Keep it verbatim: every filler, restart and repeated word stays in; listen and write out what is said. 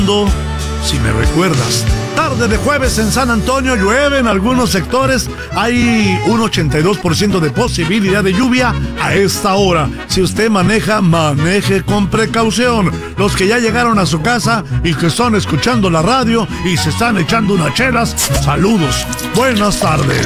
Si me recuerdas. Tarde de jueves en San Antonio, llueve en algunos sectores. Hay un ochenta y dos por ciento de posibilidad de lluvia a esta hora. Si usted maneja, maneje con precaución. Los que ya llegaron a su casa y que están escuchando la radio y se están echando unas chelas, saludos. Buenas tardes.